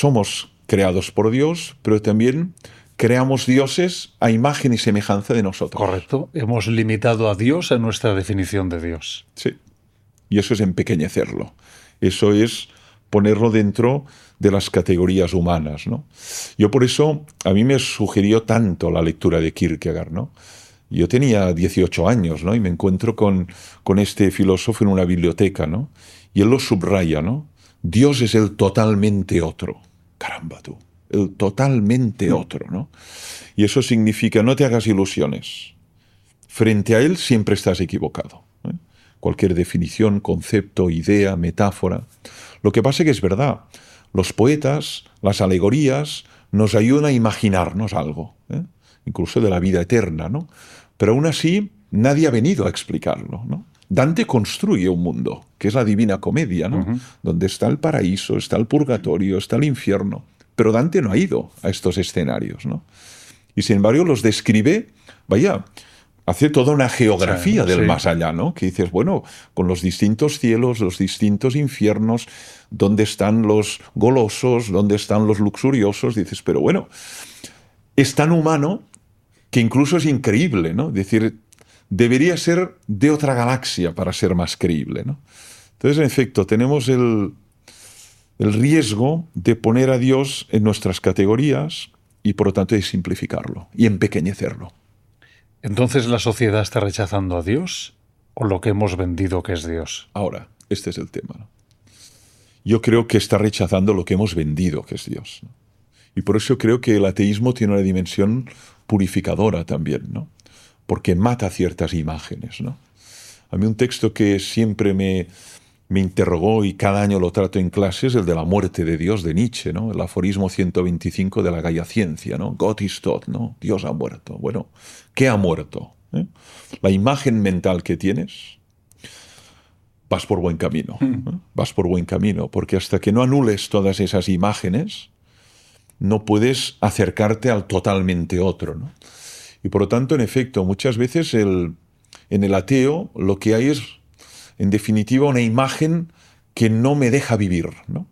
somos creados por Dios, pero también creamos dioses a imagen y semejanza de nosotros. Correcto. Hemos limitado a Dios en nuestra definición de Dios. Sí. Y eso es empequeñecerlo. Eso es ponerlo dentro de las categorías humanas, ¿no? Yo por eso, a mí me sugirió tanto la lectura de Kierkegaard, ¿no? Yo tenía 18 años, ¿no? Y me encuentro con este filósofo en una biblioteca, ¿no? Y él lo subraya, ¿no? Dios es el totalmente otro. Caramba, tú. El totalmente otro, ¿no? Y eso significa, no te hagas ilusiones. Frente a él siempre estás equivocado. Cualquier definición, concepto, idea, metáfora. Lo que pasa es que es verdad. Los poetas, las alegorías, nos ayudan a imaginarnos algo, incluso de la vida eterna, ¿no? Pero aún así, nadie ha venido a explicarlo, ¿no? Dante construye un mundo, que es la Divina Comedia, ¿no? Donde está el paraíso, está el purgatorio, está el infierno. Pero Dante no ha ido a estos escenarios, ¿no? Y sin embargo los describe, vaya, hace toda una geografía del más allá, ¿no? Que dices, bueno, con los distintos cielos, los distintos infiernos, ¿dónde están los golosos? ¿Dónde están los luxuriosos? Dices, pero bueno, es tan humano que incluso es increíble, ¿no? Es decir, debería ser de otra galaxia para ser más creíble, ¿no? Entonces, en efecto, tenemos el riesgo de poner a Dios en nuestras categorías y, por lo tanto, de simplificarlo y empequeñecerlo. ¿Entonces la sociedad está rechazando a Dios o lo que hemos vendido que es Dios? Ahora, este es el tema, ¿no? Yo creo que está rechazando lo que hemos vendido que es Dios, ¿no? Y por eso creo que el ateísmo tiene una dimensión purificadora también, ¿no? Porque mata ciertas imágenes, ¿no? A mí un texto que siempre me interrogó y cada año lo trato en clase es el de la muerte de Dios de Nietzsche, ¿no? El aforismo 125 de la Gaia Ciencia, ¿no? Gott ist tot, ¿no? Dios ha muerto. Bueno, ¿qué ha muerto? La imagen mental que tienes, vas por buen camino. Vas por buen camino, porque hasta que no anules todas esas imágenes, no puedes acercarte al totalmente otro, ¿no? Y por lo tanto, en efecto, muchas veces en el ateo lo que hay es, en definitiva, una imagen que no me deja vivir, ¿no?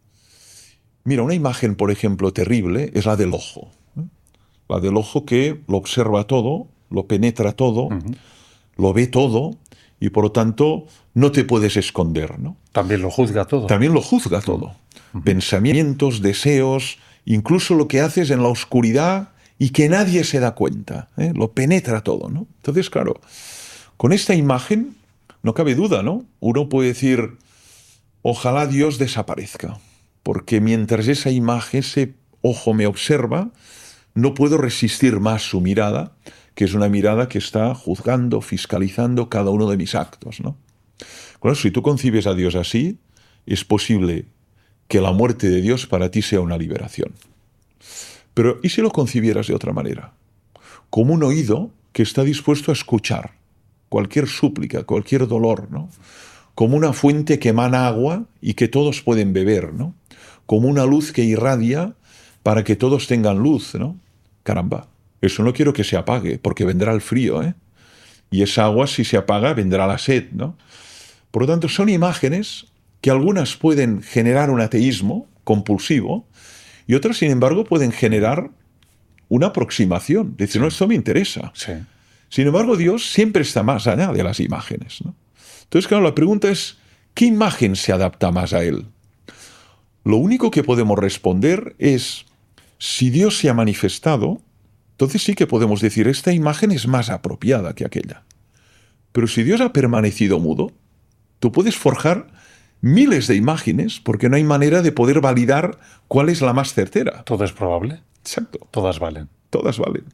Mira, una imagen, por ejemplo, terrible es la del ojo. La del ojo que lo observa todo, lo penetra todo, lo ve todo y, por lo tanto, no te puedes esconder, ¿no? También lo juzga todo. También lo juzga todo. Pensamientos, deseos, incluso lo que haces en la oscuridad y que nadie se da cuenta, lo penetra todo, ¿no? Entonces, claro, con esta imagen no cabe duda, ¿no? Uno puede decir, ojalá Dios desaparezca, porque mientras esa imagen, ese ojo me observa, no puedo resistir más su mirada, que es una mirada que está juzgando, fiscalizando cada uno de mis actos, ¿no? Bueno, si tú concibes a Dios así, es posible que la muerte de Dios para ti sea una liberación. Pero, ¿y si lo concibieras de otra manera? Como un oído que está dispuesto a escuchar cualquier súplica, cualquier dolor, ¿no? Como una fuente que emana agua y que todos pueden beber, ¿no? Como una luz que irradia para que todos tengan luz, ¿no? Caramba, eso no quiero que se apague, porque vendrá el frío, ¿eh? Y esa agua, si se apaga, vendrá la sed, ¿no? Por lo tanto, son imágenes que algunas pueden generar un ateísmo compulsivo y otras, sin embargo, pueden generar una aproximación. Decir, no, esto me interesa. Sí. Sin embargo, Dios siempre está más allá de las imágenes, ¿no? Entonces, claro, la pregunta es, ¿qué imagen se adapta más a Él? Lo único que podemos responder es, si Dios se ha manifestado, entonces sí que podemos decir, esta imagen es más apropiada que aquella. Pero si Dios ha permanecido mudo, tú puedes forjar miles de imágenes porque no hay manera de poder validar cuál es la más certera. ¿Todo es probable? Exacto. Todas valen. Todas valen.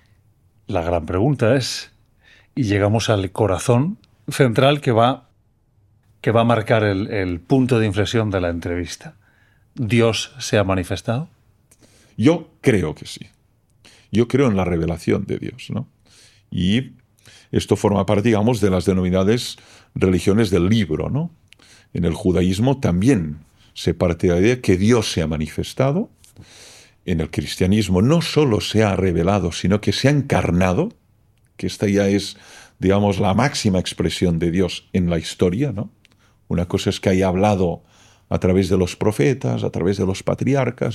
La gran pregunta es, y llegamos al corazón central que va a marcar el punto de inflexión de la entrevista. ¿Dios se ha manifestado? Yo creo que sí. Yo creo en la revelación de Dios, ¿no? Y esto forma parte, digamos, de las denominadas religiones del libro, ¿no? En el judaísmo también se parte de la idea que Dios se ha manifestado. En el cristianismo no solo se ha revelado, sino que se ha encarnado, que esta ya es, digamos, la máxima expresión de Dios en la historia, ¿no? Una cosa es que haya hablado a través de los profetas, a través de los patriarcas,